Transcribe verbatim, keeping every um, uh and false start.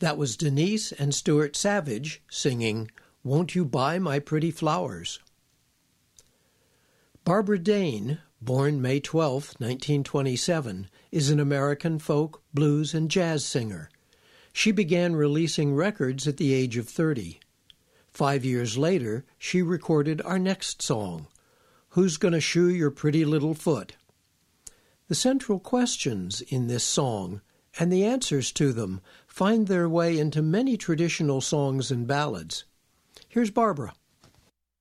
That was Denise and Stuart Savage singing "Won't You Buy My Pretty Flowers." Barbara Dane, born May twelfth, nineteen twenty-seven, is an American folk, blues, and jazz singer. She began releasing records at the age of thirty. Five years later, she recorded our next song, "Who's Gonna Shoe Your Pretty Little Foot?" The central questions in this song and the answers to them find their way into many traditional songs and ballads. Here's Barbara.